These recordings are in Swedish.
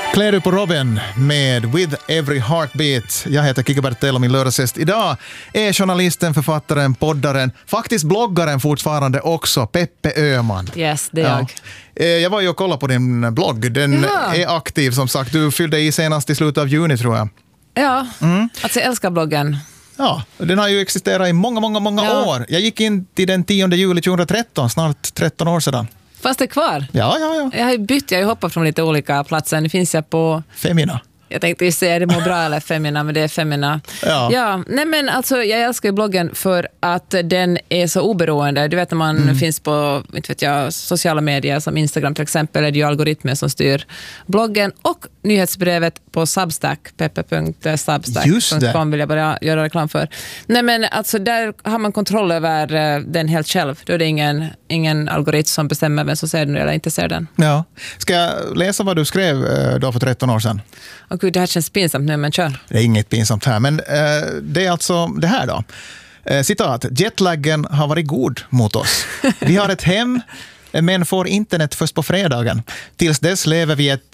Klär du på Robin med With Every Heartbeat. Jag heter Kike Bertel och min lördagsgäst idag är journalisten, författaren, poddaren, faktiskt bloggaren fortfarande också, Peppe Öhman. Yes, det är jag. Jag var ju och kollade på din blogg. Den är aktiv som sagt. Du fyllde i senast i slutet av juni tror jag. Ja, alltså jag älskar bloggen. Ja, den har ju existerat i många år. Jag gick in till den 10 juli 2013, snart 13 år sedan. Fast det är kvar. Ja. Jag har bytt, jag har hoppat från lite olika platser. Nu finns jag på Femina. Jag tänkte ju säga det mår bra eller Femina, men det är Femina. Ja, nej men alltså jag älskar ju bloggen för att den är så oberoende. Du vet när man finns på, inte vet jag, sociala medier som Instagram till exempel, är det ju algoritmer som styr bloggen och nyhetsbrevet på Substack, peppe.substack.com vill jag bara göra reklam för. Nej men alltså där har man kontroll över den helt själv. Då är det ingen algoritm som bestämmer vem som ser den eller inte ser den. Ja. Ska jag läsa vad du skrev då för 13 år sedan? Och gud, det här känns pinsamt nu, men kör. Det är inget pinsamt här, men det är alltså det här då. Citat, jetlaggen har varit god mot oss. Vi har ett hem, men får internet först på fredagen. Tills dess lever vi i ett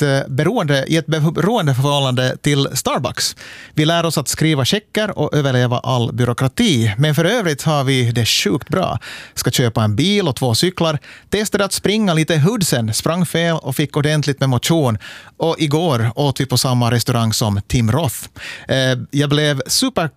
beroendeförhållande till Starbucks. Vi lär oss att skriva checkar och överleva all byråkrati. Men för övrigt har vi det sjukt bra. Ska köpa en bil och 2 cyklar. Testade att springa lite hudsen. Sprang fel och fick ordentligt med motion. Och igår åt vi på samma restaurang som Tim Roth. Jag blev super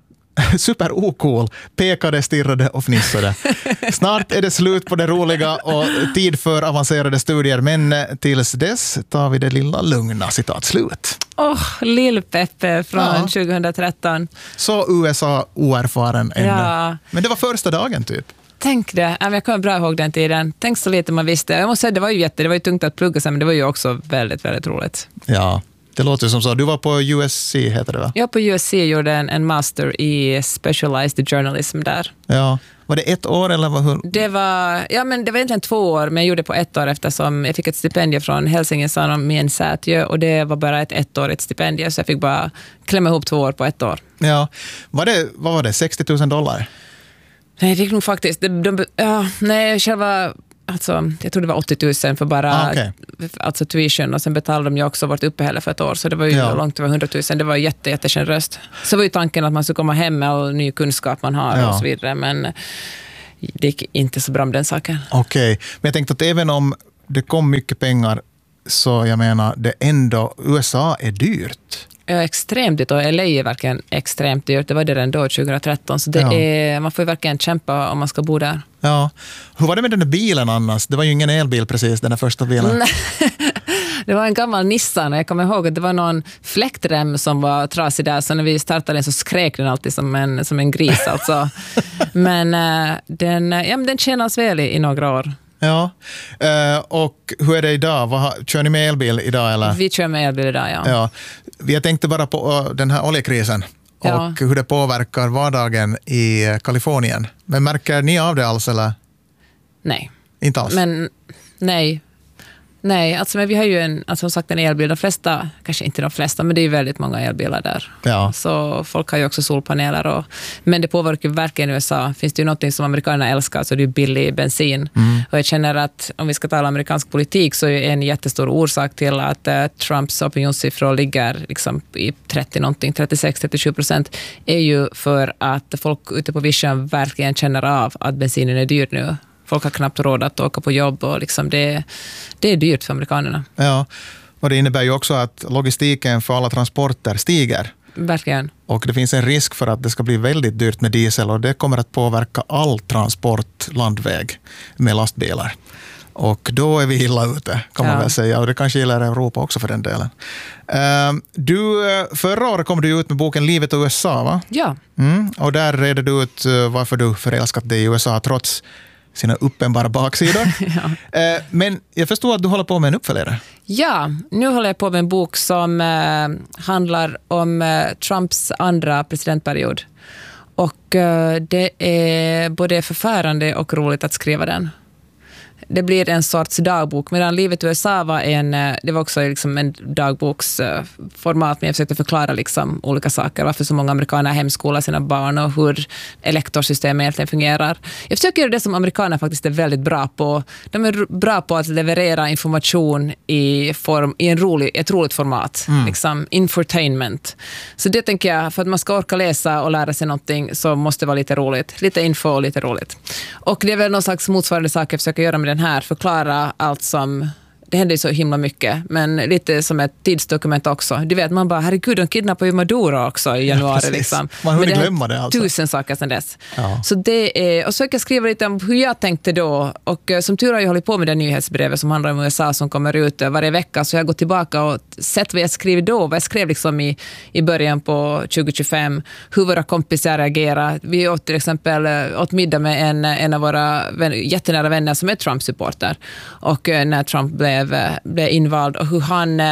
ocool, pekade, stirrade och fnissade. Snart är det slut på det roliga och tid för avancerade studier, men tills dess tar vi det lilla lugna, citat slut. Lill-Peppe från 2013. Så USA oerfaren ännu. Ja. Men det var första dagen typ. Tänk det, jag kommer bra ihåg den tiden. Tänk så lite man visste. Jag måste säga, det var ju tungt att plugga sig, men det var ju också väldigt, väldigt roligt. Ja. Det låter som så. Du var på USC, heter det va? Jag på USC gjorde en master i specialized journalism där. Ja. Var det 1 år eller vad? Det var egentligen 2 år, men jag gjorde på 1 år eftersom jag fick ett stipendium från Helsingin Sanomien Säätiö och det var bara ett 1-årigt stipendium så jag fick bara klämma ihop 2 år på 1 år. Ja. Vad var det? $60 000? Nej, det gick nog faktiskt. Själva... Alltså, jag tror det var 80 000 för bara alltså tuition och sen betalade de ju också vårt uppehälle för 1 år så det var ju långt över 100 000. Det var jättegeneröst. Så var ju tanken att man skulle komma hem med all ny kunskap man har och så vidare, men det gick inte så bra med den saken. Okej, men jag tänkte att även om det kom mycket pengar så jag menar, det ändå, USA är dyrt. Ja, extremt dyrt och LA är verkligen extremt dyrt. Det var det redan då 2013 så man får ju verkligen kämpa om man ska bo där. Ja. Hur var det med den där bilen annars? Det var ju ingen elbil precis, den där första bilen. Det var en gammal Nissan och jag kommer ihåg att det var någon fläktrem som var trasig där så när vi startade den så skrek den alltid som en gris alltså. Men den tjänas väl i några år. Ja, och hur är det idag? Kör ni med elbil idag? Eller? Vi kör med elbil idag, ja. Jag tänkte bara på den här oljekrisen och hur det påverkar vardagen i Kalifornien. Men märker ni av det alls? Eller? Nej. Inte alls? Men nej, alltså men vi har ju som sagt en elbil. De flesta, kanske inte de flesta, men det är väldigt många elbilar där. Ja. Så folk har ju också solpaneler. Men det påverkar verkligen i USA. Finns det ju något som amerikanerna älskar så det är billig bensin. Och jag känner att om vi ska tala amerikansk politik så är en jättestor orsak till att Trumps opinionssiffror ligger liksom i 36-37% är ju för att folk ute på vischan verkligen känner av att bensinen är dyr nu. Folk har knappt råd att åka på jobb och liksom det är dyrt för amerikanerna. Ja, och det innebär ju också att logistiken för alla transporter stiger. Verkligen. Och det finns en risk för att det ska bli väldigt dyrt med diesel och det kommer att påverka all transport landväg med lastbilar. Och då är vi illa ute kan man väl säga och det kanske gäller Europa också för den delen. Förra året kom du ut med boken Livet i USA va? Ja. Och där redde du ut varför du förälskat dig i USA trots sina uppenbara baksidor. Men jag förstår att du håller på med en uppföljare. Ja, nu håller jag på med en bok som handlar om Trumps andra presidentperiod. Och det är både förfärande och roligt att skriva den. det blir en sorts dagbok. Medan Livet i USA var det var också liksom en dagboksformat, men jag försökte förklara liksom olika saker. Varför så många amerikaner hemskolar sina barn och hur elektorsystemet egentligen fungerar. Jag försöker göra det som amerikaner faktiskt är väldigt bra på. De är bra på att leverera information i ett roligt format. Liksom infotainment. Så det tänker jag, för att man ska orka läsa och lära sig någonting så måste det vara lite roligt. Lite info och lite roligt. Och det är väl någon slags motsvarande sak jag försöker göra med den här. Förklara allt som... Det händer ju så himla mycket, men lite som ett tidsdokument också. Du vet, man bara, herregud, de kidnappar ju Maduro också i januari. Ja, liksom. Man har glömma det alltså. 1000 saker sedan dess. Ja. Så det är, och så jag skriva lite om hur jag tänkte då. Och som tur har jag hållit på med det nyhetsbrevet som handlar om USA som kommer ut varje vecka. Så jag har gått tillbaka och sett vad jag skrev då. Vad jag skrev liksom i början på 2025. Hur våra kompisar reagerar. Vi åt till exempel åt middag med en av våra jättenära vänner som är Trump-supporter. Och när Trump blev invald och hur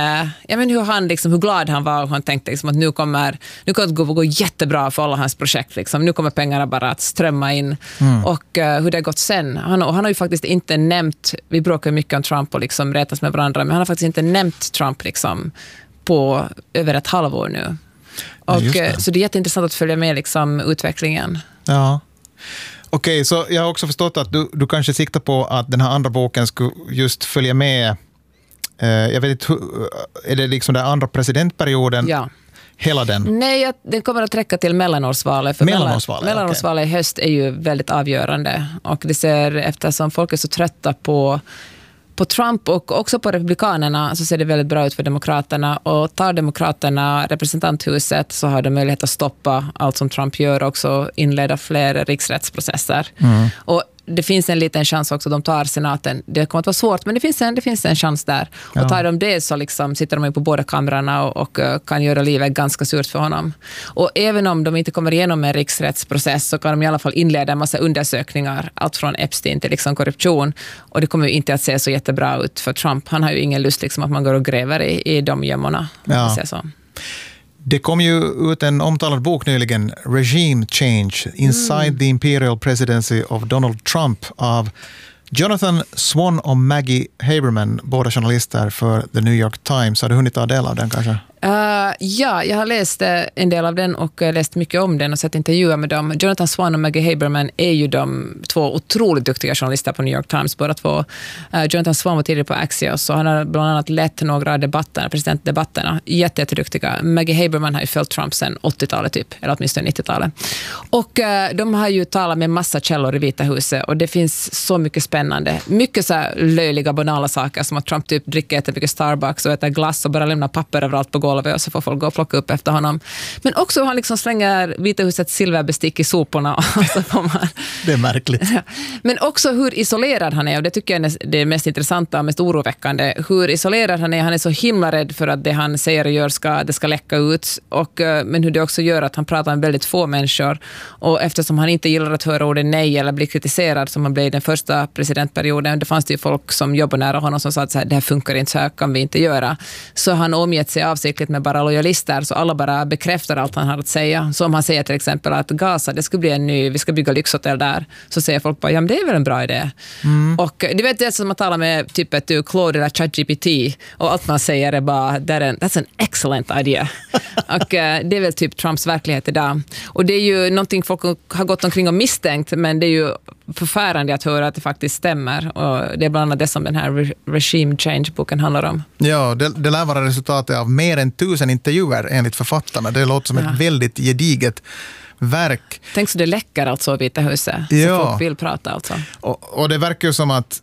han liksom, hur glad han var och han tänkte liksom att nu kommer det gå jättebra för alla hans projekt liksom. Nu kommer pengarna bara att strömma in och hur det har gått sen. Han har ju faktiskt inte nämnt, vi bråkar mycket om Trump och liksom retas med varandra, men han har faktiskt inte nämnt Trump liksom på över ett halvår nu. Och så det är jätteintressant att följa med liksom utvecklingen. Ja. Okej, så jag har också förstått att du kanske siktar på att den här andra boken skulle just följa med, jag vet inte, är det liksom den andra presidentperioden? Ja. Hela den? Nej, den kommer att räcka till mellanårsvalet. För mellanårsvalet i höst är ju väldigt avgörande. Och det ser, eftersom folk är så trötta på Trump och också på republikanerna, så ser det väldigt bra ut för demokraterna. Och tar demokraterna representanthuset så har de möjlighet att stoppa allt som Trump gör och också inleda fler riksrättsprocesser. Och det finns en liten chans också, de tar senaten. Det kommer att vara svårt, men det finns en chans där. Ja. Och tar de det så liksom sitter de ju på båda kamrarna och kan göra livet ganska surt för honom. Och även om de inte kommer igenom en riksrättsprocess så kan de i alla fall inleda en massa undersökningar. Allt från Epstein till liksom korruption. Och det kommer ju inte att se så jättebra ut för Trump. Han har ju ingen lust liksom att man går och gräver i de gömmorna. Ja. Så. Det kom ju ut en omtalad bok nyligen, Regime Change, Inside the Imperial Presidency of Donald Trump, av Jonathan Swan och Maggie Haberman, båda journalister för The New York Times. Har du hunnit ta del av den kanske? Ja, jag har läst en del av den och läst mycket om den och sett intervjuer med dem. Jonathan Swan och Maggie Haberman är ju de två otroligt duktiga journalister på New York Times, båda två. Jonathan Swan var tidigare på Axios och han har bland annat lett några presidentdebatterna. Jätteduktiga. Maggie Haberman har ju följt Trump sedan 80-talet typ, eller åtminstone 90-talet. Och de har ju talat med massa källor i Vita huset och det finns så mycket spännande. Mycket så här löjliga, banala saker som att Trump typ dricker jättemycket Starbucks och äter glass och bara lämnar papper överallt på golvet och så får folk gå och plocka upp efter honom. Men också han liksom slänger Vita husets silverbestick i soporna. Så får man... Det är märkligt. Men också hur isolerad han är, och det tycker jag är det mest intressanta och mest oroväckande. Hur isolerad han är så himla rädd för att det han säger och gör det ska läcka ut. Men hur det också gör att han pratar med väldigt få människor. Och eftersom han inte gillar att höra ordet nej eller bli kritiserad som han blev i den första presidentperioden, det fanns det ju folk som jobbar nära honom som sa att så här, det här funkar inte, så här kan vi inte göra. Så han omgett sig avsiktligt med bara lojalister, så alla bara bekräftar allt han har att säga. Så om han säger till exempel att Gaza, det ska bli vi ska bygga lyxhotell där, så säger folk bara, ja men det är väl en bra idé. Och du vet, det är som att tala med typ ett Claude eller ChatGPT och allt man säger är bara, that's an excellent idea. Och det är väl typ Trumps verklighet idag. Och det är ju någonting folk har gått omkring och misstänkt, men det är ju förfärande att höra att det faktiskt stämmer. Och det är bland annat det som den här Regime Change-boken handlar om. Ja, det lär vara resultatet av mer än 1000 intervjuer enligt författarna. Det låter som ett väldigt gediget verk. Tänk så det läcker alltså i Vita huset. Så folk vill prata alltså. Och det verkar ju som att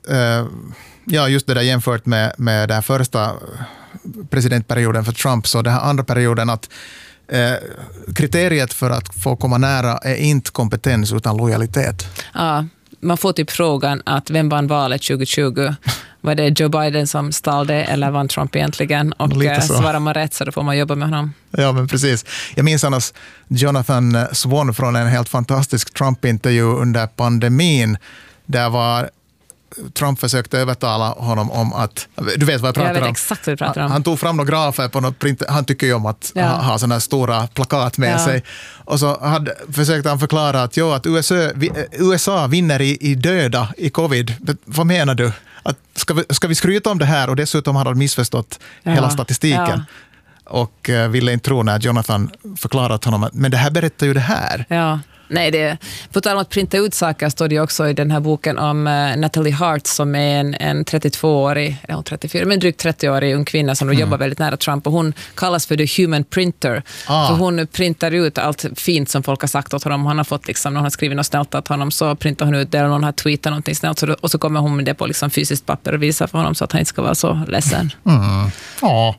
just det där jämfört med den här första presidentperioden för Trump, så den här andra perioden att kriteriet för att få komma nära är inte kompetens utan lojalitet. Ja, man får typ frågan att vem vann valet 2020? Var det Joe Biden som stal det eller vann Trump egentligen? Och svarar man rätt så då får man jobba med honom. Ja, men precis. Jag minns annars Jonathan Swan från en helt fantastisk Trump-intervju under pandemin. Där var Trump försökte övertala honom om att, du vet vad jag pratar om. Jag vet exakt vad du pratar om. Han tog fram några grafer på något print, han tycker ju om att ha sådana stora plakat med sig. Och så försökte han förklara att, att USA vinner i döda i covid. Vad menar du? Att ska vi skryta om det här? Och dessutom hade han missförstått hela statistiken. Och ville inte tro när Jonathan förklarat honom att men det här berättar ju det här. Ja. Nej, på tal om att printa ut saker står det också i den här boken om Natalie Hart som är en 32-årig, eller 34, men drygt 30-årig ung kvinna som jobbar väldigt nära Trump, och hon kallas för the human printer. För hon printar ut allt fint som folk har sagt åt honom. Han har fått liksom, någon har skrivit något snällt åt honom, så printar hon ut det, eller någon har tweetat någonting snällt, och så kommer hon med det på liksom fysiskt papper och visar för honom så att han inte ska vara så ledsen. Ja.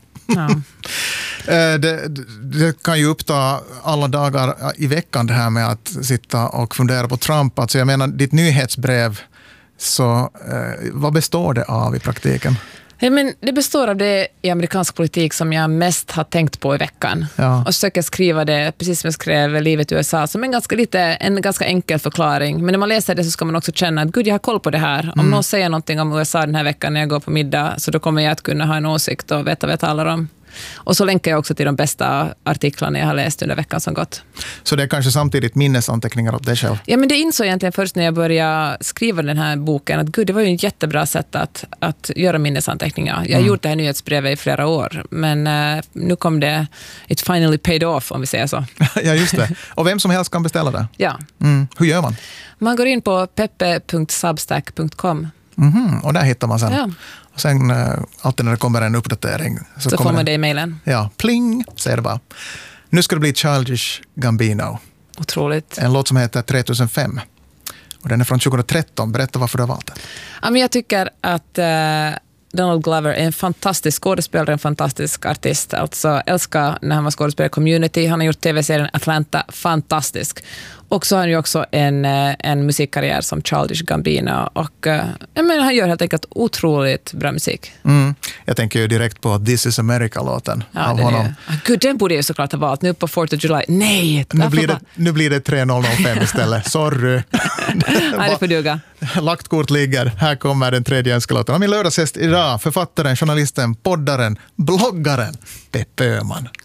Det kan ju uppta alla dagar i veckan det här med att sitta och fundera på Trump. Alltså jag menar, ditt nyhetsbrev, så vad består det av i praktiken? Ja, men det består av det i amerikansk politik som jag mest har tänkt på i veckan. Och försöker skriva det, precis som jag skrev Livet i USA, som en ganska enkel förklaring. Men när man läser det så ska man också känna att gud, jag har koll på det här. Om någon säger någonting om USA den här veckan när jag går på middag, så då kommer jag att kunna ha en åsikt och veta vad jag talar om. Och så länkar jag också till de bästa artiklarna jag har läst under veckan som gått. Så det är kanske samtidigt minnesanteckningar åt dig själv? Ja, men det insåg jag egentligen först när jag började skriva den här boken, att gud, det var ju ett jättebra sätt att göra minnesanteckningar. Jag har gjort det här nyhetsbrevet i flera år, men nu kom det, it finally paid off, om vi säger så. Ja, just det. Och vem som helst kan beställa det? Ja. Hur gör man? Man går in på peppe.substack.com. Och där hittar man sen. Ja. Och sen alltid när det kommer en uppdatering så får man det i mejlen. Ja, pling, säger det bara. Nu ska det bli Childish Gambino. Otroligt. En låt som heter 3005. Och den är från 2013. Berätta varför du har valt den. Ja, men jag tycker att Donald Glover är en fantastisk skådespelare, en fantastisk artist. Alltså älskar när han var skådespelare i Community. Han har gjort tv-serien Atlanta, fantastisk. Och så har han ju också en musikkarriär som Childish Gambino. Och han gör helt enkelt otroligt bra musik. Jag tänker ju direkt på This is America-låten av honom. Gud, den borde jag såklart ha valt nu på 4th of July. Nej! Nu blir det 3005 istället. Sorry. Nej, det får duga. Lagt kort ligger. Här kommer den tredje önskelåten. Min lördagsgäst idag, författaren, journalisten, poddaren, bloggaren Peppe Öhman.